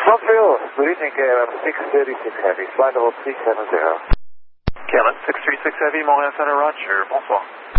Montreal, good evening, KLM 636 Heavy, flight level 370. KLM 636 Heavy, Montréal Center, Roger, bonsoir.